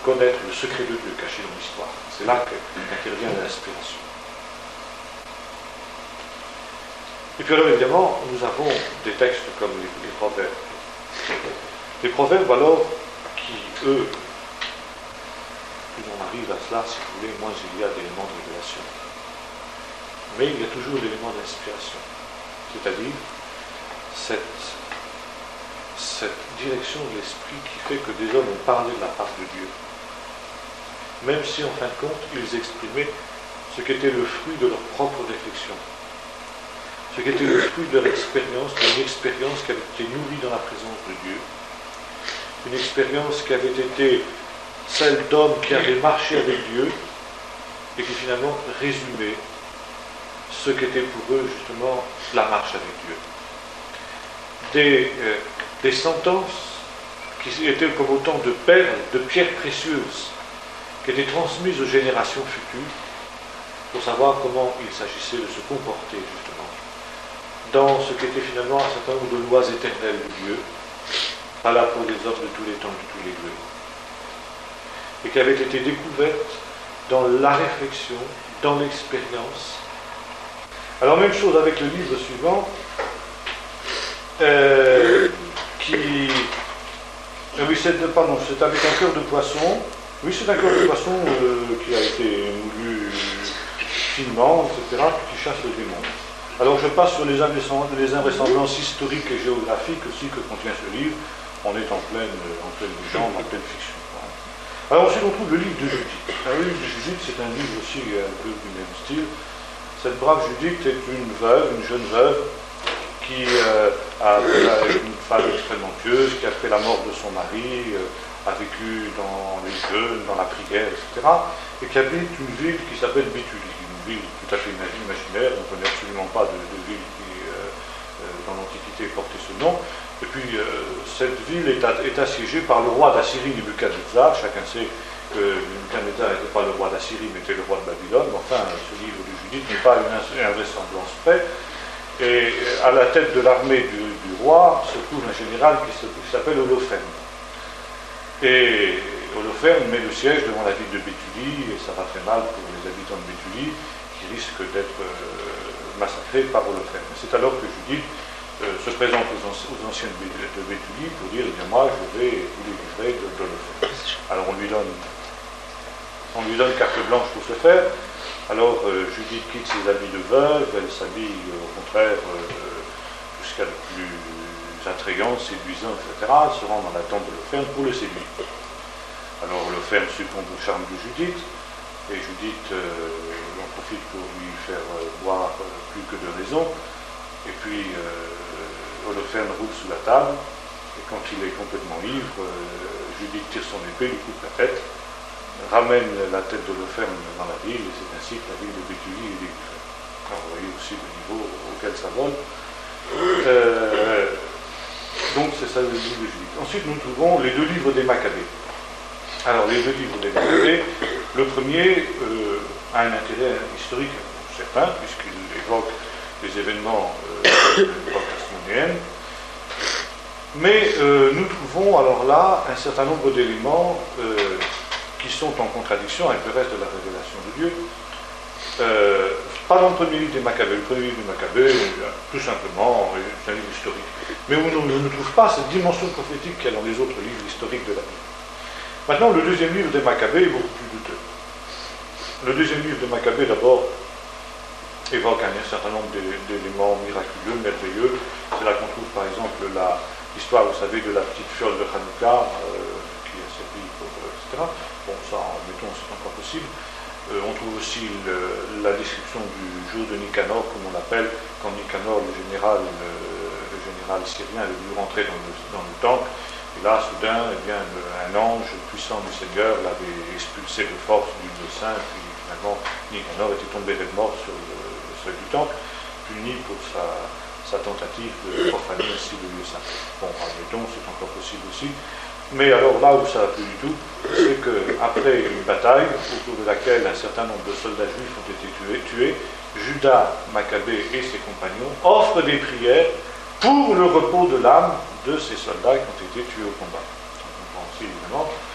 connaître le secret de Dieu caché dans l'histoire. C'est là qu'intervient l'inspiration. Et puis alors évidemment, nous avons des textes comme les proverbes. Les proverbes alors qui, eux, plus on arrive à cela, si vous voulez, moins il y a d'éléments de révélation. Mais il y a toujours l'élément d'inspiration. C'est-à-dire cette direction de l'esprit qui fait que des hommes ont parlé de la part de Dieu. Même si en fin de compte, ils exprimaient ce qu'était le fruit de leur propre réflexion. Ce qui était le fruit de leur expérience, une expérience qui avait été nourrie dans la présence de Dieu, une expérience qui avait été celle d'hommes qui avaient marché avec Dieu et qui finalement résumait ce qu'était pour eux justement la marche avec Dieu. Des sentences qui étaient comme autant de perles, de pierres précieuses, qui étaient transmises aux générations futures pour savoir comment il s'agissait de se comporter justement dans ce qu'était finalement un certain nombre de lois éternelles de Dieu, là pour les hommes de tous les temps, de tous les lieux, et qui avaient été découvertes dans la réflexion, dans l'expérience. Alors même chose avec le livre suivant, oui, c'est avec un cœur de poisson. Oui, c'est un cœur de poisson qui a été moulu finement, etc., qui chasse le démon. Alors je passe sur les invraisemblances historiques et géographiques aussi que contient ce livre. On est en pleine légende, en pleine fiction. Alors ensuite on trouve le livre de Judith. Le livre de Judith, c'est un livre aussi un peu du même style. Cette brave Judith est une jeune veuve, qui est une femme extrêmement pieuse, qui après la mort de son mari a vécu dans les jeûnes, dans la prière, etc. Et qui habite une ville qui s'appelle Béthulie. Ville tout à fait imaginaire, on ne connaît absolument pas de ville qui, dans l'Antiquité, portait ce nom. Et puis, cette ville est assiégée par le roi d'Assyrie, Nebuchadnezzar. Chacun sait que Nebuchadnezzar n'était pas le roi d'Assyrie, mais était le roi de Babylone. Enfin, ce livre de Judith n'est pas une invraisemblance près. Et à la tête de l'armée du roi se trouve un général qui s'appelle Holoferne. Et Holoferne met le siège devant la ville de Béthulie, et ça va très mal pour les habitants de Béthulie, qui risquent d'être massacrés par Holoferne. C'est alors que Judith se présente aux anciens de Béthulie pour dire, eh bien moi je vais vous délivrer d'Holoferne. Alors on lui donne carte blanche pour ce faire. Alors Judith quitte ses habits de veuve, elle s'habille au contraire jusqu'à le plus attrayant, séduisant, etc. Elle se rend dans la tente d'Holoferne pour le séduire. Alors Holoferne succombe au charme de Judith, et Judith en profite pour lui faire boire plus que de raison, et puis Holoferne roule sous la table, et quand il est complètement ivre, Judith tire son épée, lui coupe la tête, ramène la tête d'Holoferne dans la ville, et c'est ainsi que la ville de Béthulie est délivrée. Alors vous voyez aussi le niveau auquel ça vole. Donc c'est ça le livre de Judith. Ensuite nous trouvons les deux livres des Maccabées. Alors les deux livres des Maccabées, le premier a un intérêt historique certain, puisqu'il évoque les événements de l'époque hasmonéenne. Mais nous trouvons alors là un certain nombre d'éléments qui sont en contradiction avec le reste de la révélation de Dieu. Pas dans le premier livre des Maccabées. Le premier livre des Maccabées, tout simplement, c'est un livre historique. Mais on ne trouve pas cette dimension prophétique qu'il y a dans les autres livres historiques de la Bible. Maintenant, le deuxième livre des Maccabées est beaucoup plus douteux. Le deuxième livre des Maccabées, d'abord, évoque un certain nombre d'éléments miraculeux, merveilleux. C'est là qu'on trouve, par exemple, l'histoire, vous savez, de la petite fiole de Hanouka, qui a servi pour, etc. Bon, ça, mettons, c'est encore possible. On trouve aussi la description du jour de Nicanor, comme on l'appelle, quand Nicanor, le général syrien, est venu rentrer dans le temple. Et là, soudain, eh bien, un ange puissant du Seigneur l'avait expulsé de force du lieu saint, puis finalement, Nicanor était tombé raide mort sur le seuil du temple, puni pour sa tentative de profaner ainsi le lieu saint. Bon, admettons, c'est encore possible aussi. Mais alors là où ça va plus du tout, c'est qu'après une bataille, au cours de laquelle un certain nombre de soldats juifs ont été tués, Judas Maccabée et ses compagnons offrent des prières pour le repos de l'âme de ces soldats qui ont été tués au combat. On comprend aussi évidemment